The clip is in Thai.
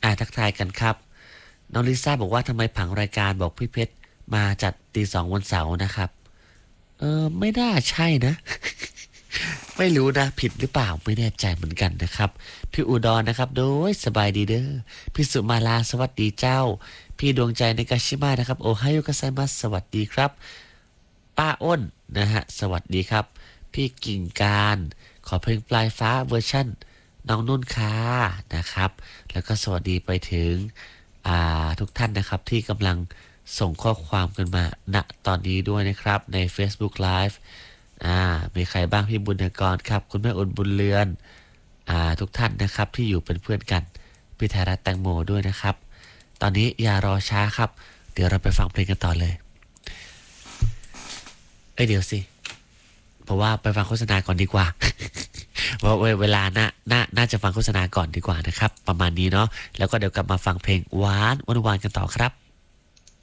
ทักทายกันครับน้องลิซ่าบอกว่าทำไมผังรายการบอกพี่เพชรมาจัดตี 2วันเสาร์นะครับไม่น่าใช่นะ ไม่รู้นะผิดหรือเปล่าไม่แน่ใจเหมือนกันนะครับพี่อุดรนะครับโดยสบายดีเด้อพี่สุมาลาสวัสดีเจ้าพี่ดวงใจในกาชิมานะครับโอไฮโอกัสไซมัสสวัสดีครับป้าอ้นนะฮะสวัสดีครับพี่กิ่งการขอเพลงปลายฟ้าเวอร์ชั่นน้องนุ่นค่ะนะครับแล้วก็สวัสดีไปถึงทุกท่านนะครับที่กำลังส่งข้อความกันมาณตอนนี้ด้วยนะครับใน Facebook Live มีใครบ้างพี่บุญกรครับคุณแม่อุ่นบุญเรือนทุกท่านนะครับที่อยู่เป็นเพื่อนกันพี่ไทยรัฐแตงโมด้วยนะครับตอนนี้อย่ารอช้าครับเดี๋ยวเราไปฟังเพลงกันต่อเลยเดี๋ยวสิเพราะว่าไปฟังโฆษณาก่อนดีกว่า เพราะเวลาน่าจะฟังโฆษณาก่อนดีกว่านะครับประมาณนี้เนาะแล้วก็เดี๋ยวกลับมาฟังเพลงหวานกันต่อครับ